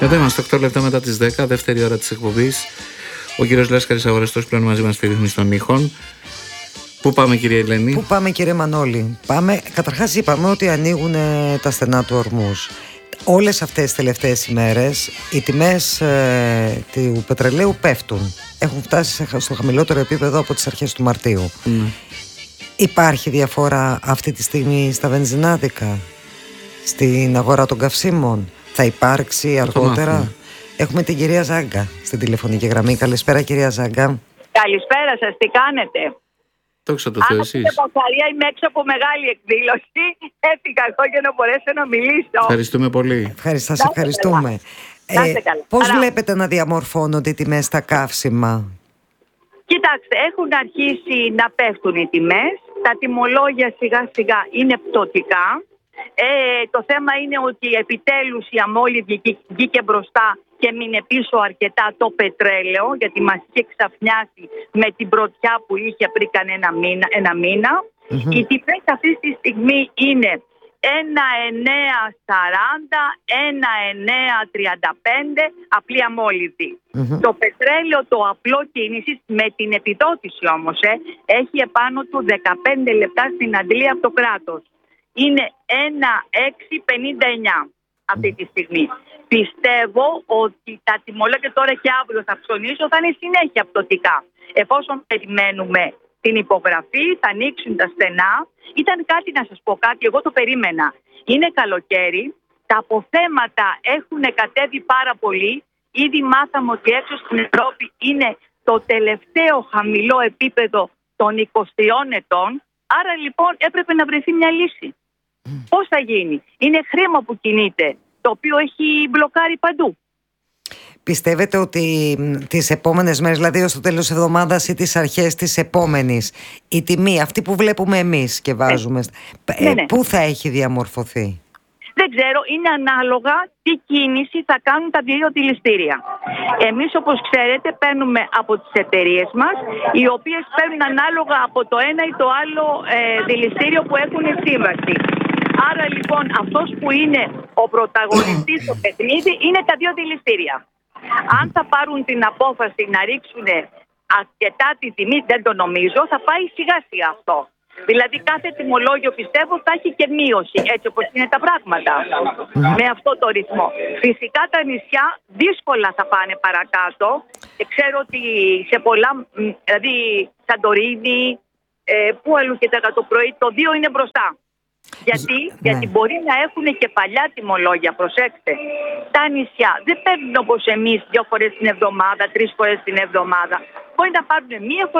Εδώ είμαστε 8 λεπτά μετά τις 10, δεύτερη ώρα της εκπομπής. Ο κύριος Λάσκαρης Αγοραστός πλέον μαζί μας στη ρύθμιση των ήχων. Πού πάμε, κύριε Ελένη? Πού πάμε, κύριε Μανώλη? Καταρχάς είπαμε ότι ανοίγουν τα στενά του ορμούς. Όλες αυτές τις τελευταίες ημέρες οι τιμές του πετρελαίου πέφτουν. Έχουν φτάσει στο χαμηλότερο επίπεδο από τις αρχές του Μαρτίου. Υπάρχει διαφορά αυτή τη στιγμή στα βενζινάδικα, στην αγορά των καυσίμων? Θα υπάρξει αργότερα? Έχουμε την κυρία Ζάγκα στην τηλεφωνική γραμμή. Καλησπέρα, κυρία Ζάγκα. Καλησπέρα σας, τι κάνετε? Δόξα τω Θεώ, εσείς? Είμαι Παχαρία, είμαι έξω από μεγάλη εκδήλωση. Έφυγα εγώ για να μπορέσω να μιλήσω. Ευχαριστούμε πολύ. Σας ευχαριστούμε. Πώς βλέπετε να διαμορφώνονται οι τιμές στα καύσιμα? Κοιτάξτε, έχουν αρχίσει να πέφτουν οι τιμές. Τα τιμολόγια σιγά σιγά είναι πτωτικά. Το θέμα είναι ότι επιτέλους η αμόλυβη βγήκε μπροστά και μείνε πίσω αρκετά το πετρέλαιο, γιατί μας είχε ξαφνιάσει με την πρωτιά που είχε πριν κανένα ένα μήνα. Οι τιμές αυτή τη στιγμή είναι 1,940, 1,935 απλή αμόλυβη. Το πετρέλαιο το απλό κίνησης με την επιδότηση όμως έχει επάνω του 15 λεπτά στην αντλία από το κράτος. Είναι 1,659 αυτή τη στιγμή. Πιστεύω ότι τα τιμολόγια τώρα και αύριο θα ψωνίσω θα είναι συνέχεια πτωτικά. Εφόσον περιμένουμε την υπογραφή, θα ανοίξουν τα στενά. Ήταν κάτι, να σας πω κάτι, εγώ το περίμενα. Είναι καλοκαίρι, τα αποθέματα έχουν κατέβει πάρα πολύ. Ήδη μάθαμε ότι έξω στην Ευρώπη είναι το τελευταίο χαμηλό επίπεδο των 23 ετών. Άρα λοιπόν έπρεπε να βρεθεί μια λύση. Πώς θα γίνει? Είναι χρήμα που κινείται, το οποίο έχει μπλοκάρει παντού. Πιστεύετε ότι τις επόμενες μέρες, δηλαδή ως το τέλος της εβδομάδας ή τις αρχές της επόμενης, η τιμή αυτή που βλέπουμε εμείς και βάζουμε, πού θα έχει διαμορφωθεί? Δεν ξέρω, είναι ανάλογα τι κίνηση θα κάνουν τα δύο δηληστήρια. Εμείς, όπως ξέρετε, παίρνουμε από τις εταιρείες μας, οι οποίες παίρνουν ανάλογα από το ένα ή το άλλο δηληστήριο που έχουν σύμβαση. Άρα λοιπόν αυτός που είναι ο πρωταγωνιστής στο παιχνίδι είναι τα δύο δηληστήρια. Αν θα πάρουν την απόφαση να ρίξουν αρκετά τη τιμή, δεν το νομίζω, θα πάει σιγά σιγά αυτό. Δηλαδή κάθε τιμολόγιο πιστεύω θα έχει και μείωση, έτσι όπως είναι τα πράγματα, με αυτό το ρυθμό. Φυσικά τα νησιά δύσκολα θα πάνε παρακάτω. Ξέρω ότι σε πολλά, δηλαδή Σαντορίνη, που αλλού και το πρωί, το 2 είναι μπροστά. Γιατί μπορεί να έχουν και παλιά τιμολόγια, προσέξτε. Τα νησιά δεν παίρνουν όπως εμείς 2 φορές την εβδομάδα, 3 φορές την εβδομάδα. Μπορεί να πάρουν 1 φορά